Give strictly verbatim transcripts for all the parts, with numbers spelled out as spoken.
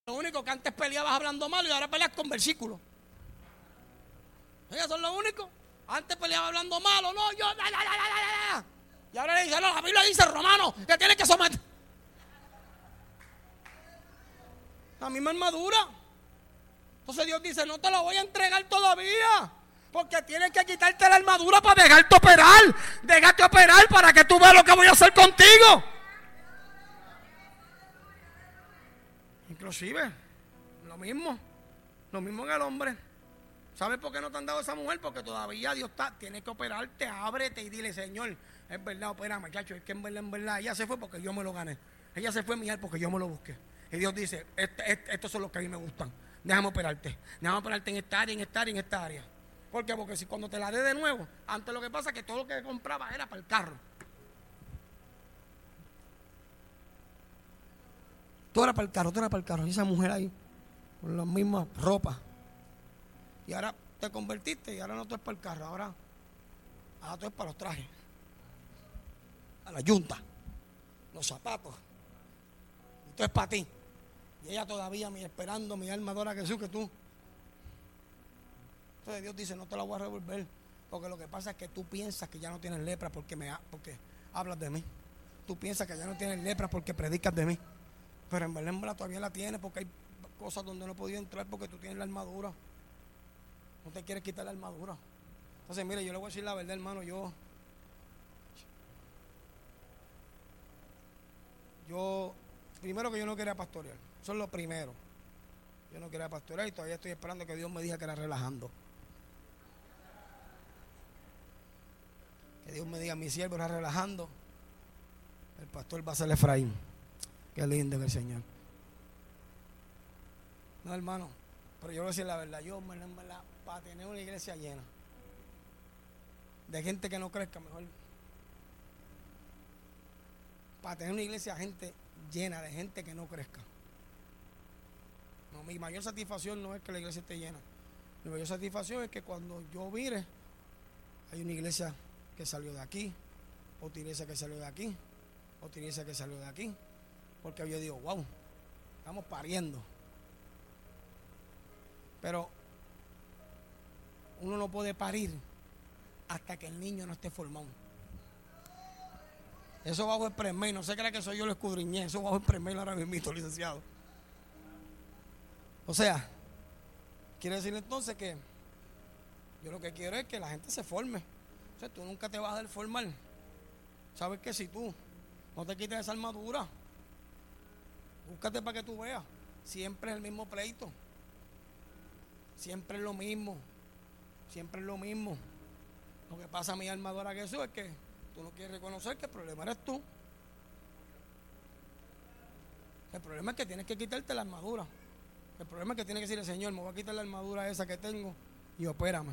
Lo único que antes peleabas hablando malo y ahora peleas con versículos. Ellos son los únicos. Antes peleaba hablando malo, no, yo, la, la, la, la, la. Y ahora le dice, no, la Biblia dice, Romano, que tienes que someter. La misma armadura. Entonces Dios dice, no te lo voy a entregar todavía, porque tienes que quitarte la armadura para dejarte operar. Dejarte operar para que tú veas lo que voy a hacer contigo. Inclusive, lo mismo, lo mismo en el hombre. ¿Sabes por qué no te han dado esa mujer? Porque todavía Dios está, tiene que operarte, ábrete y dile, Señor, es verdad, opera, muchacho, es que en verdad, en verdad, ella se fue porque yo me lo gané. Ella se fue, mi hija, porque yo me lo busqué. Y Dios dice, este, este, estos son los que a mí me gustan. Déjame operarte, déjame operarte en esta área, en esta área, en esta área. ¿Por qué? Porque si cuando te la dé de nuevo, antes lo que pasa es que todo lo que compraba era para el carro. Todo era para el carro, todo era para el carro. Y esa mujer ahí, con las mismas ropas. Y ahora te convertiste y ahora no todo es para el carro, ahora, ahora todo es para los trajes, a la yunta, los zapatos. Esto es para ti. Y ella todavía me esperando, mi alma adora a Jesús, que tú. Entonces Dios dice, no te la voy a revolver, porque lo que pasa es que tú piensas que ya no tienes lepra porque, me, porque hablas de mí. Tú piensas que ya no tienes lepra porque predicas de mí. Pero en verdad, en verdad todavía la tienes, porque hay cosas donde no he podido entrar porque tú tienes la armadura. No te quieres quitar la armadura. Entonces, mire, yo le voy a decir la verdad, hermano. Yo, yo, primero que yo no quería pastorear. Eso es lo primero. Yo no quería pastorear y todavía estoy esperando que Dios me diga que era relajando. Que Dios me diga, mi siervo era relajando. El pastor va a ser Efraín. Qué lindo que el Señor. No, hermano. Pero yo voy a decir la verdad. Yo, en verdad, para tener una iglesia llena de gente que no crezca, mejor para tener una iglesia gente llena de gente que no crezca. No, mi mayor satisfacción no es que la iglesia esté llena. Mi mayor satisfacción es que cuando yo mire, hay una iglesia que salió de aquí, otra iglesia que salió de aquí, otra iglesia que salió de aquí, porque yo digo, wow, estamos pariendo. Pero uno no puede parir hasta que el niño no esté formado. Eso bajo el premey, no se crea que soy yo lo escudriñé, eso bajo el premey ahora mismo, licenciado. O sea, quiere decir entonces que yo lo que quiero es que la gente se forme. O sea, tú nunca te vas a dar formar. Sabes que si tú no te quitas esa armadura, búscate para que tú veas, siempre es el mismo pleito. Siempre es lo mismo. Siempre es lo mismo. Lo que pasa a mi alma adora a Jesús es que tú no quieres reconocer que el problema eres tú. El problema es que tienes que quitarte la armadura. El problema es que tienes que decirle, Señor, me voy a quitar la armadura esa que tengo y opérame.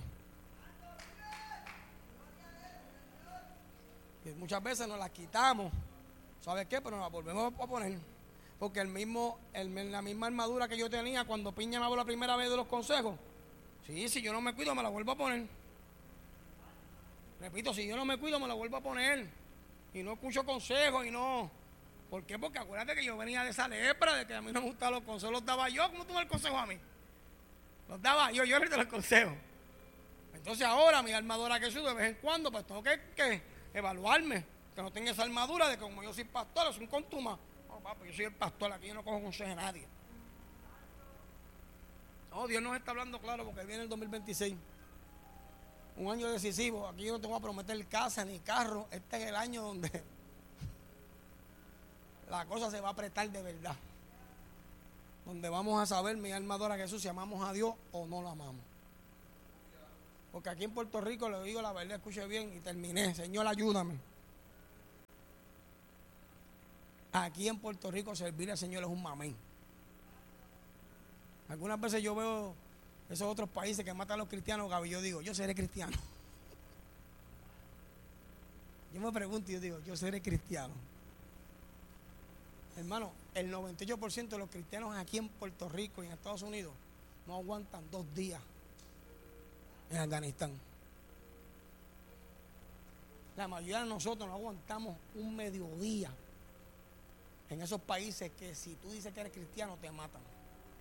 Y muchas veces nos la quitamos. ¿Sabes qué? Pero nos la volvemos a poner. Porque el mismo, el, la misma armadura que yo tenía cuando Piña me habló la primera vez de los consejos. Sí, si yo no me cuido, me la vuelvo a poner. Repito, si yo no me cuido, me la vuelvo a poner. Y no escucho consejos y no. ¿Por qué? Porque acuérdate que yo venía de esa lepra, de que a mí no me gustaban los consejos, los daba yo. ¿Cómo tú me el consejo a mí? Los daba yo, yo era los consejos. Entonces ahora mi armadura que soy de vez en cuando, pues tengo que, que evaluarme. Que no tenga esa armadura de que como yo soy pastor, es un contuma. No, papi, yo soy el pastor, aquí yo no cojo consejo de nadie. No, Dios nos está hablando claro porque viene el dos mil veintiséis. Un año decisivo. Aquí yo no te voy a prometer casa ni carro. Este es el año donde la cosa se va a apretar de verdad. Donde vamos a saber, mi alma adora a Jesús, si amamos a Dios o no lo amamos. Porque aquí en Puerto Rico, le digo la verdad, escuche bien y terminé. Señor, ayúdame. Aquí en Puerto Rico servir al Señor es un mamén. Algunas veces yo veo esos otros países que matan a los cristianos, Gaby, yo digo, yo seré cristiano. Yo me pregunto y yo digo, yo seré cristiano. Hermano, el noventa y ocho por ciento de los cristianos aquí en Puerto Rico y en Estados Unidos no aguantan dos días en Afganistán. La mayoría de nosotros no aguantamos un mediodía en esos países que si tú dices que eres cristiano te matan.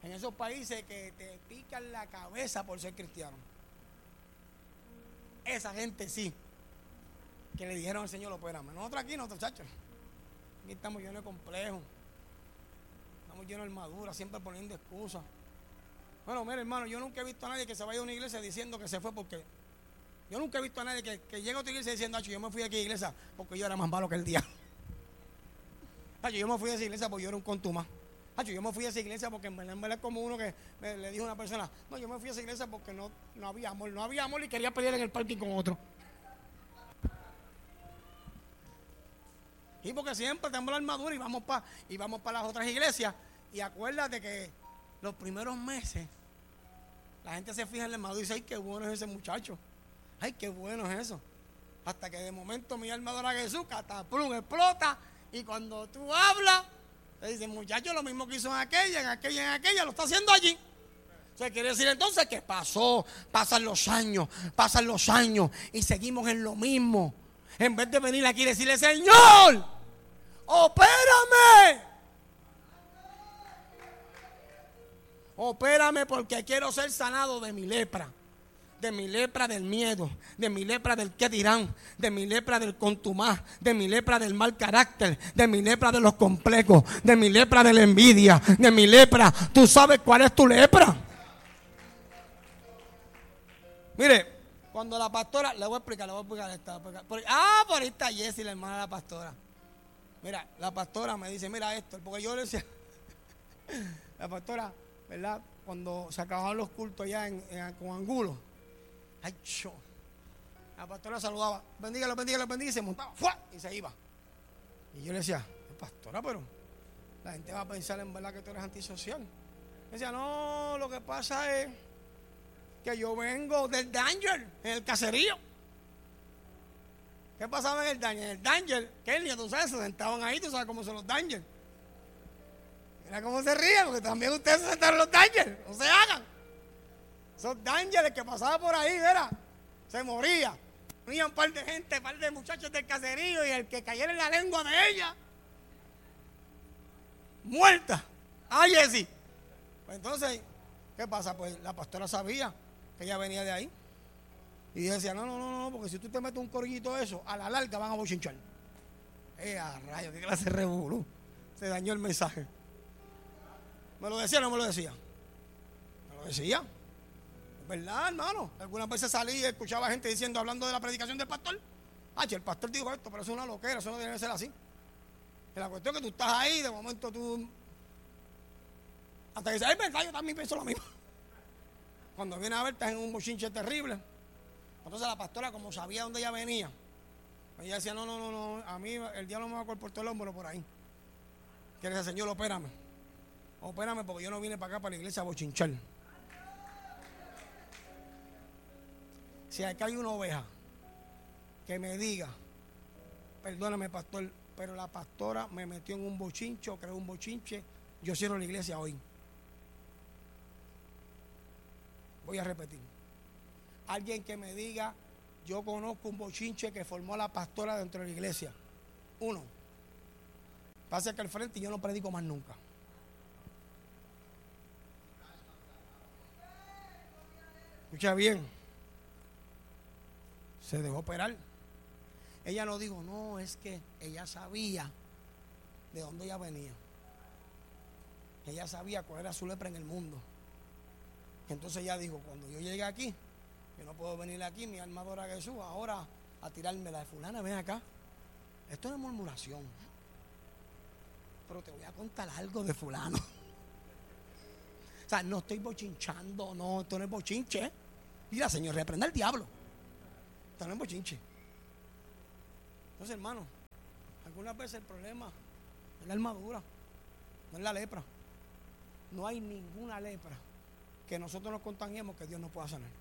En esos países que te pican la cabeza por ser cristiano. Esa gente sí, que le dijeron al Señor, opérame. Nosotros aquí, nosotros, chachos, aquí estamos llenos de complejos, estamos llenos de armadura, siempre poniendo excusas. Bueno, mira, hermano, yo nunca he visto a nadie que se vaya a una iglesia diciendo que se fue porque... Yo nunca he visto a nadie que, que llegue a otra iglesia diciendo, yo me fui de aquí a iglesia porque yo era más malo que el diablo. Yo me fui de esa iglesia porque yo era un contumaz. Yo me fui a esa iglesia porque en verdad, en verdad es como uno que me, le dijo a una persona, no, yo me fui a esa iglesia porque no, no había amor, no había amor y quería pelear en el parking con otro. Y porque siempre tenemos la armadura y vamos para y vamos para las otras iglesias. Y acuérdate que los primeros meses la gente se fija en la armadura y dice, ay, qué bueno es ese muchacho. Ay, qué bueno es eso. Hasta que de momento mi armadura Jesús, cataplum, explota. Y cuando tú hablas, te dicen, muchacho, lo mismo que hizo en aquella, en aquella, en aquella, lo está haciendo allí. O sea, quiere decir entonces que pasó, pasan los años, pasan los años y seguimos en lo mismo. En vez de venir aquí y decirle, Señor, opérame. Opérame porque quiero ser sanado de mi lepra. De mi lepra del miedo, de mi lepra del qué dirán, de mi lepra del contumaz, de mi lepra del mal carácter, de mi lepra de los complejos, de mi lepra de la envidia, de mi lepra. ¿Tú sabes cuál es tu lepra? Mire, cuando la pastora, le voy a explicar, le voy a explicar esta. Por, ah, por ahí está Jessie, la hermana de la pastora. Mira, la pastora me dice, mira esto, porque yo le decía, la pastora, ¿verdad? Cuando se acababan los cultos allá en, en, con Angulo, ay, yo, la pastora saludaba, bendígalo, bendígalo, bendígalo, y se montaba, ¡fua! Y se iba. Y yo le decía, pastora, pero la gente va a pensar en verdad que tú eres antisocial. Me decía, no, lo que pasa es que yo vengo del Danger, en el caserío. ¿Qué pasaba en el Danger? En el Danger, Kenia, tú sabes, se sentaban ahí, tú sabes cómo son los Danger. Mira cómo se ríen, porque también ustedes se sentaron en los Danger, no se hagan. Esos Dangers que pasaba por ahí, ¿verdad? Se moría. Morían un par de gente, un par de muchachos del caserío y el que cayera en la lengua de ella, muerta. Ay, Jessie. Pues entonces, ¿qué pasa? Pues la pastora sabía que ella venía de ahí. Y decía, no, no, no, no, porque si tú te metes un corillito de eso, a la larga van a bochinchar. Eh, a rayos, qué clase de revolú. Se dañó el mensaje. ¿Me lo decía o no me lo decía? Me lo decía. ¿Verdad, hermano? Algunas veces salí y escuchaba gente diciendo, hablando de la predicación del pastor. Ah, el pastor dijo esto, pero eso es una loquera, eso no debe ser así. Y la cuestión es que tú estás ahí, de momento tú... Hasta que dices, ay, verdad, yo también pienso lo mismo. Cuando viene a ver, estás en un bochinche terrible. Entonces la pastora, como sabía dónde ella venía, ella decía, no, no, no, no, a mí el diablo me va a cortar por todo el hombro por ahí. Que le dice, Señor, opérame. Opérame porque yo no vine para acá, para la iglesia, a bochinchar. Si acá hay una oveja que me diga, perdóname, pastor, pero la pastora me metió en un bochincho, creó un bochinche, yo cierro la iglesia hoy. Voy a repetir. Alguien que me diga, yo conozco un bochinche que formó la pastora dentro de la iglesia. Uno, pase acá al frente y yo no predico más nunca. Escucha bien. Se dejó operar. Ella no dijo, no, es que ella sabía de dónde ella venía. Ella sabía cuál era su lepra en el mundo. Entonces ella dijo, cuando yo llegue aquí, yo no puedo venir aquí, mi alma adora a Jesús, ahora a tirarme la de fulana, ven acá. Esto no es murmuración. Pero te voy a contar algo de fulano. O sea, no estoy bochinchando, no, esto no es bochinche. Mira, Señor, reprenda al diablo. Esto no es bochinche. Entonces, hermano, algunas veces el problema es la armadura, no es la lepra. No hay ninguna lepra que nosotros nos contagiemos que Dios no pueda sanar.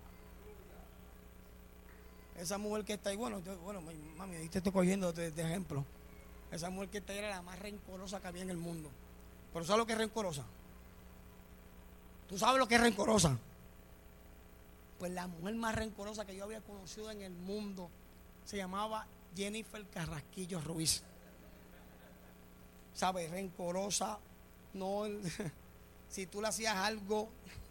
Esa mujer que está ahí, bueno, yo, bueno, mami, ahí te estoy cogiendo de, de ejemplo. Esa mujer que está ahí era la más rencorosa que había en el mundo. Pero ¿sabes lo que es rencorosa? ¿Tú sabes lo que es rencorosa? Pues la mujer más rencorosa que yo había conocido en el mundo se llamaba Jennifer Carrasquillo Ruiz. ¿Sabes? Rencorosa, no, si tú le hacías algo,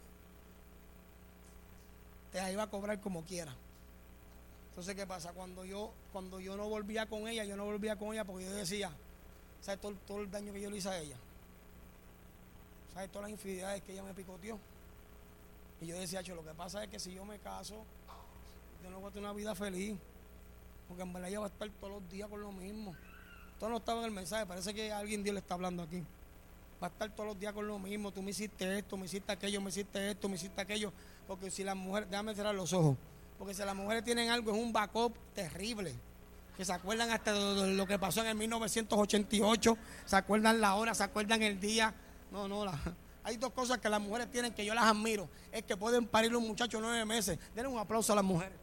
te la iba a cobrar como quiera. Entonces, ¿qué pasa? Cuando yo, cuando yo no volvía con ella, yo no volvía con ella porque yo decía, ¿sabes todo, todo el daño que yo le hice a ella? ¿Sabes todas las infidelidades que ella me picoteó? Y yo decía, lo que pasa es que si yo me caso, yo no voy a tener una vida feliz, porque en verdad ella va a estar todos los días con lo mismo. Todo no estaba en el mensaje, parece que alguien Dios le está hablando aquí. Va a estar todos los días con lo mismo, tú me hiciste esto, me hiciste aquello, me hiciste esto, me hiciste aquello, porque si las mujeres, déjame cerrar los ojos, porque si las mujeres tienen algo, es un backup terrible, que se acuerdan hasta de lo que pasó en el mil novecientos ochenta y ocho, se acuerdan la hora, se acuerdan el día. No, no, la, hay dos cosas que las mujeres tienen que yo las admiro, es que pueden parir un muchacho nueve meses. Denle un aplauso a las mujeres.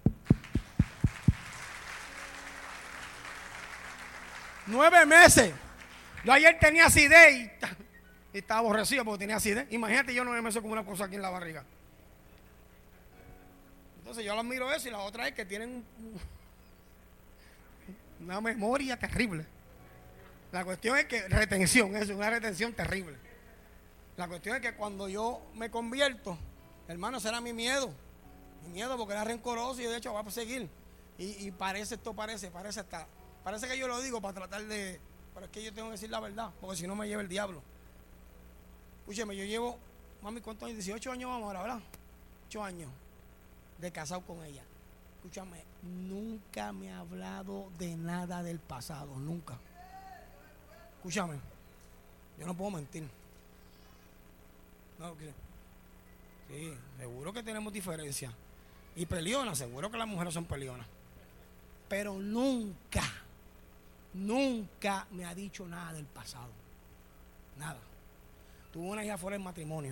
Nueve meses. Yo ayer tenía acidez y, y estaba aborrecido porque tenía acidez. Imagínate yo nueve meses con una cosa aquí en la barriga. Entonces yo las miro eso, y la otra es que tienen una memoria terrible. La cuestión es que retención, eso es una retención terrible. La cuestión es que cuando yo me convierto, hermano, será mi miedo. Mi miedo porque era rencoroso y de hecho va a seguir. Y, y parece, esto parece, parece hasta, parece que yo lo digo para tratar de, pero es que yo tengo que decir la verdad, porque si no me lleva el diablo. Escúcheme, yo llevo, mami, ¿cuántos años? dieciocho años vamos ahora, ¿verdad? ocho años de casado con ella. Escúchame, nunca me ha hablado de nada del pasado, nunca. Escúchame, yo no puedo mentir. No, sí, seguro que tenemos diferencias. Y peleonas, seguro que las mujeres son peleonas. Pero nunca, nunca me ha dicho nada del pasado. Nada. Tuve una hija fuera del matrimonio,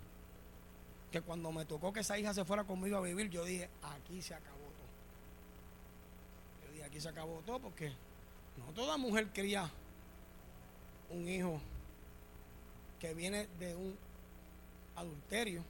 que cuando me tocó que esa hija se fuera conmigo a vivir, yo dije, aquí se acabó todo. Yo dije, aquí se acabó todo, porque no toda mujer quería un hijo que viene de un adulterio.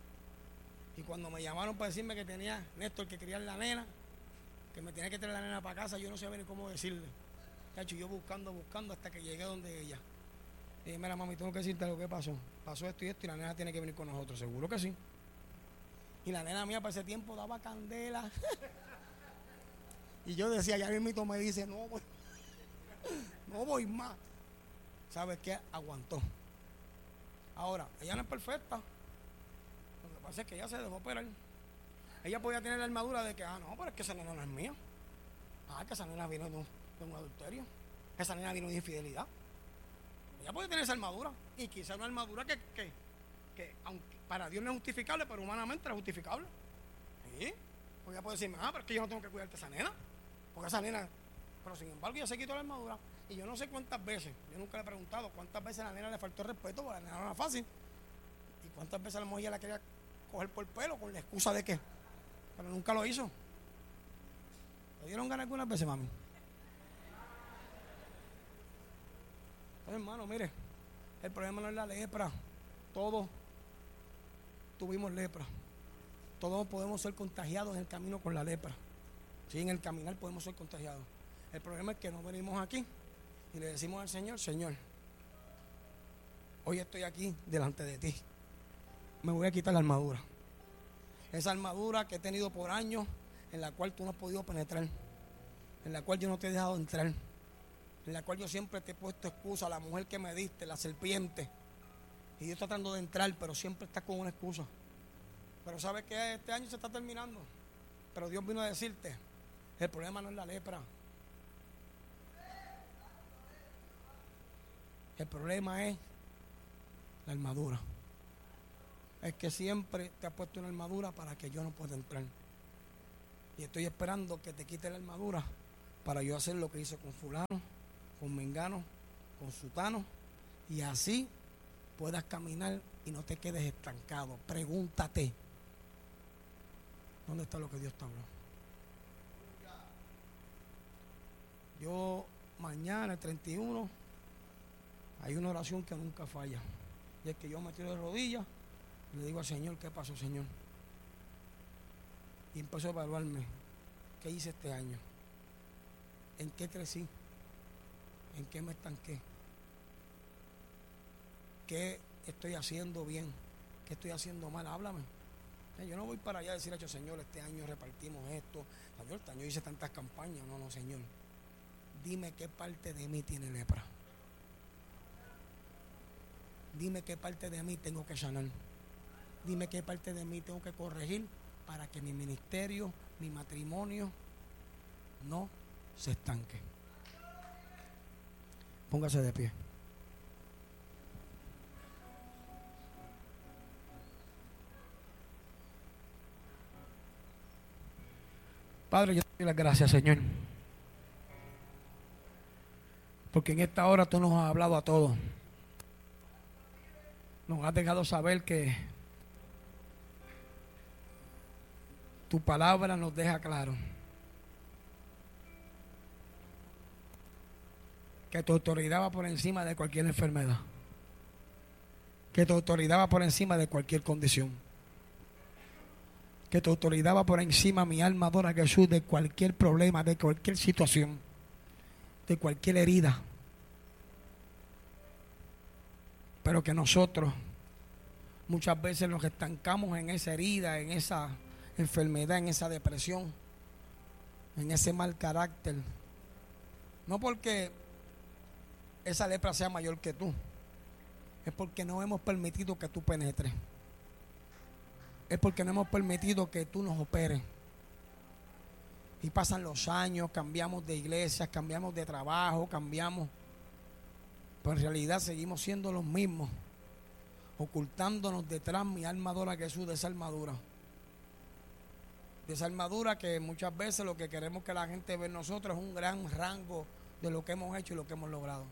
Y cuando me llamaron para decirme que tenía Néstor, que quería la nena, que me tenía que traer la nena para casa, yo no sabía ni cómo decirle. Chacho, yo buscando, buscando hasta que llegué donde ella. Y dije, mira, mami, tengo que decirte lo que pasó. Pasó esto y esto y la nena tiene que venir con nosotros. Seguro que sí. Y la nena mía para ese tiempo daba candela. Y yo decía, ya mismito me dice, no voy, no voy más. ¿Sabes qué? Aguantó. Ahora, ella no es perfecta. Lo que pasa es que ella se dejó operar. Ella podía tener la armadura de que, ah, no, pero es que esa nena no es mía. Ah, que esa nena vino de un, de un adulterio. Esa nena vino de infidelidad. Ella puede tener esa armadura. Y quizá una armadura que, que, que aunque para Dios no es justificable, pero humanamente es justificable. ¿Sí? Porque ella puede decirme, ah, pero es que yo no tengo que cuidarte a esa nena. Porque esa nena, pero sin embargo, ella se quitó la armadura. Y yo no sé cuántas veces, yo nunca le he preguntado cuántas veces a la nena le faltó el respeto, porque la nena no era fácil. Y cuántas veces a la mujer la quería coger por el pelo con la excusa de qué. Pero nunca lo hizo. ¿Le dieron ganas algunas veces, mami? Entonces, hermano, mire, el problema no es la lepra. Todos tuvimos lepra. Todos podemos ser contagiados en el camino con la lepra. Sí, en el caminar podemos ser contagiados. El problema es que no venimos aquí y le decimos al Señor, Señor, hoy estoy aquí delante de ti. Me voy a quitar la armadura. Esa armadura que he tenido por años, en la cual tú no has podido penetrar, en la cual yo no te he dejado entrar, en la cual yo siempre te he puesto excusa, la mujer que me diste, la serpiente, y yo estoy tratando de entrar, pero siempre estás con una excusa. Pero sabes que este año se está terminando, pero Dios vino a decirte, el problema no es la lepra, el problema es la armadura. Es que siempre te ha puesto una armadura para que yo no pueda entrar. Y estoy esperando que te quite la armadura para yo hacer lo que hice con fulano, con mengano, con sutano, y así puedas caminar y no te quedes estancado. Pregúntate, ¿dónde está lo que Dios te habló? Yo mañana, el treinta y uno, hay una oración que nunca falla. Y es que yo me tiro de rodillas y le digo al Señor, ¿qué pasó, Señor? Y empiezo a evaluarme, ¿qué hice este año? ¿En qué crecí? ¿En qué me estanqué? ¿Qué estoy haciendo bien? ¿Qué estoy haciendo mal? Háblame. Yo no voy para allá a decir, Señor, este año repartimos esto. Señor, este año hice tantas campañas. No, no, Señor. Dime qué parte de mí tiene lepra. Dime qué parte de mí tengo que sanar. Dime qué parte de mí tengo que corregir para que mi ministerio, mi matrimonio no se estanque. Póngase de pie. Padre, yo te doy las gracias, Señor, porque en esta hora tú nos has hablado a todos. Nos has dejado saber que tu palabra nos deja claro que tu autoridad va por encima de cualquier enfermedad, que tu autoridad va por encima de cualquier condición, que tu autoridad va por encima, mi alma adora a Jesús, de cualquier problema, de cualquier situación, de cualquier herida. Pero que nosotros muchas veces nos estancamos en esa herida, en esa enfermedad, en esa depresión, en ese mal carácter. No porque esa lepra sea mayor que tú, es porque no hemos permitido que tú penetres. Es porque no hemos permitido que tú nos operes. Y pasan los años, cambiamos de iglesia, cambiamos de trabajo, cambiamos. Pero en realidad seguimos siendo los mismos, ocultándonos detrás, mi alma adora a Jesús, de esa armadura. De esa armadura que muchas veces lo que queremos que la gente vea en nosotros es un gran rango de lo que hemos hecho y lo que hemos logrado.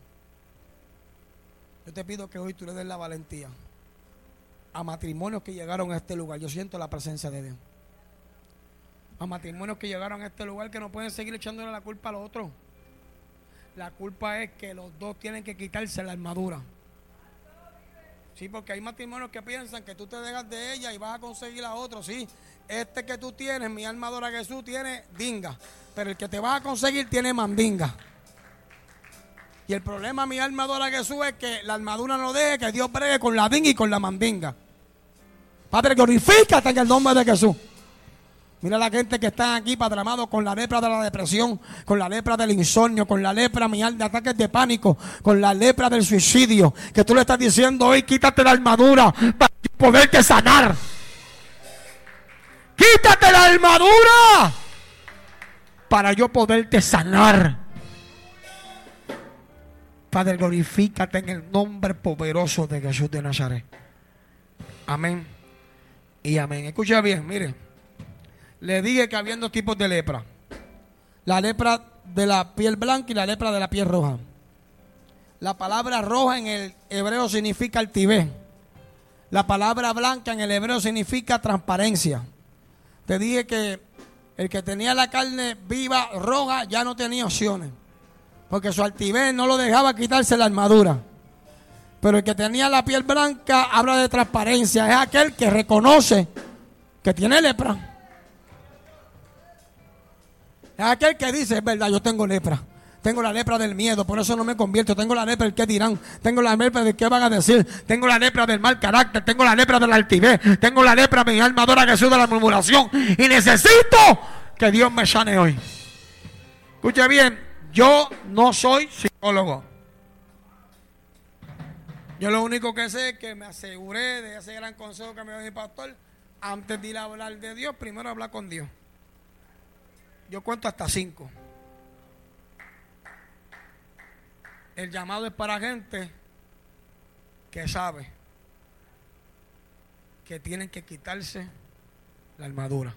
Yo te pido que hoy tú le des la valentía a matrimonios que llegaron a este lugar. Yo siento la presencia de Dios. A matrimonios que llegaron a este lugar que no pueden seguir echándole la culpa al otro. La culpa es que los dos tienen que quitarse la armadura. Sí, porque hay matrimonios que piensan que tú te dejas de ella y vas a conseguir a otro. Sí, este que tú tienes, mi alma adora a Jesús, tiene dinga. Pero el que te vas a conseguir tiene mandinga. Y el problema, mi alma adora a Jesús, es que la armadura no deje que Dios bregue con la dinga y con la mandinga. Padre, glorifícate en el nombre de Jesús. Mira la gente que está aquí padramado con la lepra de la depresión, con la lepra del insomnio, con la lepra, mi alma, de ataques de pánico, con la lepra del suicidio. Que tú le estás diciendo hoy, quítate la armadura para poderte sanar. Quítate la armadura para yo poderte sanar. Padre, glorifícate en el nombre poderoso de Jesús de Nazaret. Amén y amén. Escucha bien, mire. Le dije que había dos tipos de lepra. La lepra de la piel blanca y la lepra de la piel roja. La palabra roja en el hebreo significa altivez. La palabra blanca en el hebreo significa transparencia. Te dije que el que tenía la carne viva roja ya no tenía opciones, porque su altivez no lo dejaba quitarse la armadura. Pero el que tenía la piel blanca habla de transparencia. Es aquel que reconoce que tiene lepra. Es aquel que dice, es verdad, yo tengo lepra. Tengo la lepra del miedo, por eso no me convierto. Tengo la lepra del qué dirán. Tengo la lepra del qué van a decir. Tengo la lepra del mal carácter. Tengo la lepra de la altivez. Tengo la lepra, mi alma adora a Jesús, de la murmuración. Y necesito que Dios me sane hoy. Escuche bien, yo no soy psicólogo. Yo lo único que sé es que me aseguré de ese gran consejo que me dio mi pastor. Antes de ir a hablar de Dios, primero hablar con Dios. Yo cuento hasta cinco. El llamado es para gente que sabe que tienen que quitarse la armadura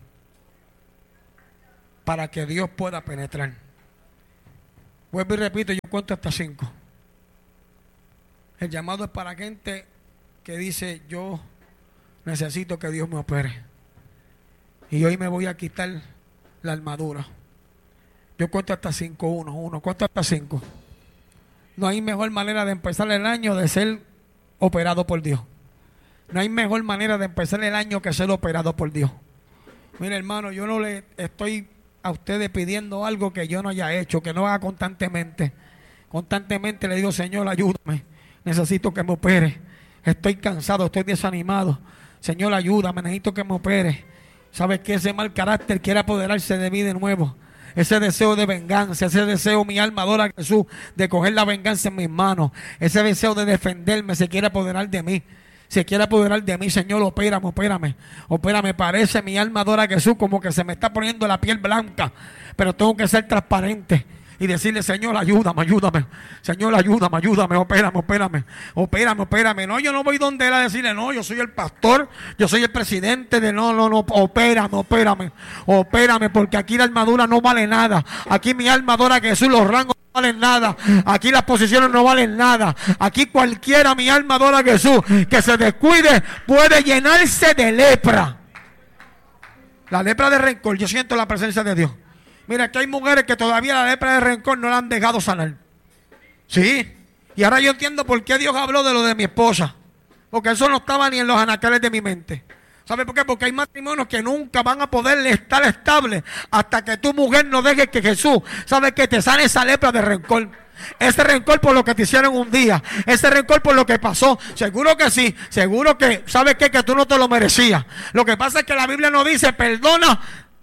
para que Dios pueda penetrar. Vuelvo y repito, yo cuento hasta cinco. El llamado es para gente que dice, yo necesito que Dios me opere. Y hoy me voy a quitar la armadura. Yo cuento hasta cinco, uno, uno, cuento hasta cinco. No hay mejor manera de empezar el año de ser operado por Dios. No hay mejor manera de empezar el año que ser operado por Dios. Mire, hermano, yo no le estoy a ustedes pidiendo algo que yo no haya hecho, que no haga constantemente. Constantemente le digo, Señor, ayúdame. Necesito que me opere. Estoy cansado, estoy desanimado. Señor, ayúdame, necesito que me opere. ¿Sabes qué? Ese mal carácter quiere apoderarse de mí de nuevo. Ese deseo de venganza, ese deseo, mi alma adora a Jesús, de coger la venganza en mis manos. Ese deseo de defenderme se quiere apoderar de mí. Se quiere apoderar de mí, Señor, opérame, opérame. Opérame, parece, mi alma adora a Jesús como que se me está poniendo la piel blanca. Pero tengo que ser transparente y decirle, Señor, ayúdame, ayúdame. Señor, ayúdame, ayúdame, opérame, opérame. Opérame, opérame. No, yo no voy donde él a decirle, no, yo soy el pastor, yo soy el presidente de no, no, no, opérame, opérame. Opérame, porque aquí la armadura no vale nada. Aquí mi alma adora a Jesús, los rangos no valen nada. Aquí las posiciones no valen nada. Aquí cualquiera, mi alma adora a Jesús, que se descuide, puede llenarse de lepra. La lepra de rencor, yo siento la presencia de Dios. Mira, que hay mujeres que todavía la lepra de rencor no la han dejado sanar. Sí. Y ahora yo entiendo por qué Dios habló de lo de mi esposa. Porque eso no estaba ni en los anaqueles de mi mente. ¿Sabe por qué? Porque hay matrimonios que nunca van a poder estar estables hasta que tu mujer no deje que Jesús, ¿sabe qué? Te sane esa lepra de rencor. Ese rencor por lo que te hicieron un día. Ese rencor por lo que pasó. Seguro que sí. Seguro que, ¿sabes qué? Que tú no te lo merecías. Lo que pasa es que la Biblia no dice, perdona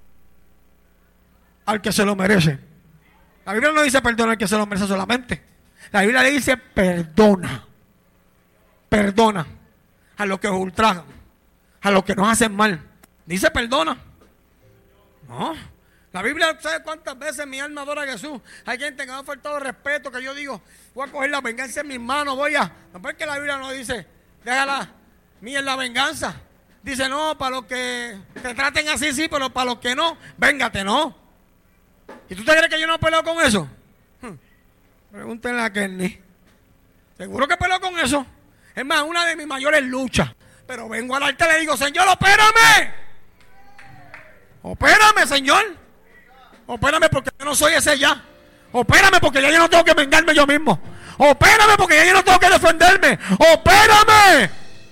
al que se lo merece. La Biblia no dice perdona al que se lo merece solamente. La Biblia le dice perdona. Perdona a los que os ultrajan, a los que nos hacen mal. Dice perdona. No. La Biblia, ¿sabe cuántas veces mi alma adora a Jesús? Hay gente que me ha faltado respeto, que yo digo, voy a coger la venganza en mis manos, voy a... No, porque la Biblia no dice, déjala mía en la venganza. Dice, no, para los que te traten así, sí, pero para los que no, véngate, no. ¿Y tú te crees que yo no peleo con eso? Hmm. Pregúntenle a Kenny. Seguro que peleo con eso. Es más, una de mis mayores luchas. Pero vengo al altar y le digo, Señor, opérame. Opérame, Señor. Opérame porque yo no soy ese ya. Opérame porque ya yo no tengo que vengarme yo mismo. Opérame porque ya yo no tengo que defenderme. Opérame.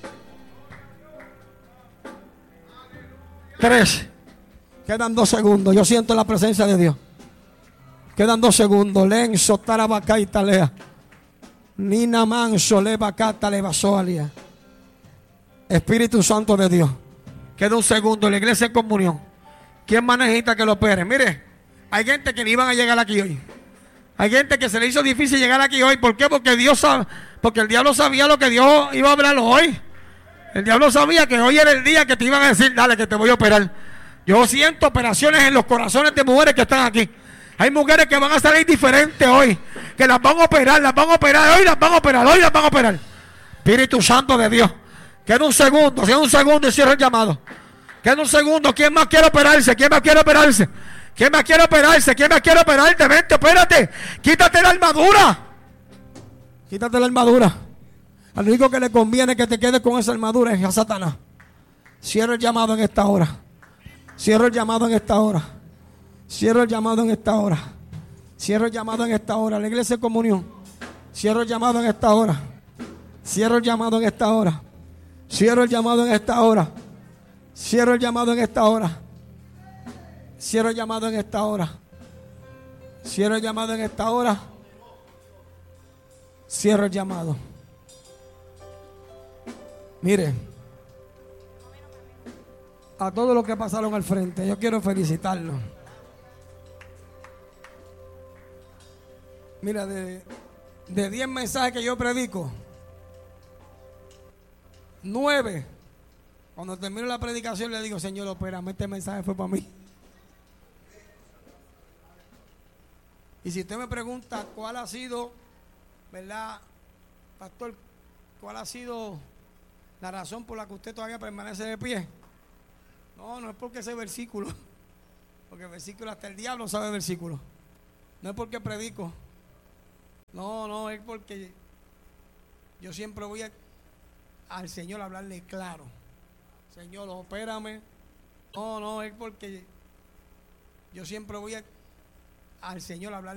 Tres. Quedan dos segundos. Yo siento la presencia de Dios. Quedan dos segundos. Len sotarabacá y talea. Nina manso levacata levasoalia. Espíritu Santo de Dios. Queda un segundo. La iglesia en comunión. ¿Quién más necesita que lo opere? Mire, hay gente que ni iban a llegar aquí hoy. Hay gente que se le hizo difícil llegar aquí hoy. ¿Por qué? Porque Dios sabe, porque el diablo sabía lo que Dios iba a hablar hoy. El diablo sabía que hoy era el día que te iban a decir, dale que te voy a operar. Yo siento operaciones en los corazones de mujeres que están aquí. Hay mujeres que van a salir diferentes hoy, que las van a operar, las van a operar, hoy las van a operar, hoy las van a operar. Espíritu Santo de Dios. Queda un segundo, queda un segundo y cierro el llamado. Queda un segundo. ¿Quién más quiere operarse? ¿Quién más quiere operarse? ¿Quién más quiere operarse? ¿Quién más quiere operarte? Vente, espérate. Quítate la armadura. Quítate la armadura. Al único que le conviene que te quedes con esa armadura es a Satanás. Cierro el llamado en esta hora. Cierro el llamado en esta hora. Cierro el llamado en esta hora. Cierro el llamado en esta hora. La iglesia de comunión. Cierro el llamado en esta hora. Cierro el llamado en esta hora. Cierro el llamado en esta hora. Cierro el llamado en esta hora. Cierro el llamado en esta hora. Cierro el llamado en esta hora. Cierro el llamado. Mire, a todos los que pasaron al frente, yo quiero felicitarlos. Mira, de, de diez mensajes que yo predico, nueve, cuando termino la predicación le digo, Señor, opérame, este mensaje fue para mí. Y si usted me pregunta cuál ha sido, ¿verdad, pastor? ¿Cuál ha sido la razón por la que usted todavía permanece de pie? No, no es porque ese versículo, porque el versículo, hasta el diablo sabe el versículo. No es porque predico. No, no, es porque yo siempre voy a, al Señor a hablarle claro. Señor, opérame. No, no, es porque yo siempre voy a, al Señor a hablarle